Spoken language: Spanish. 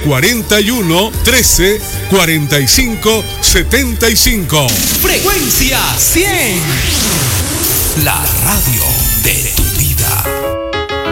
41 13 45 75. Frecuencia 100, la radio de tu vida.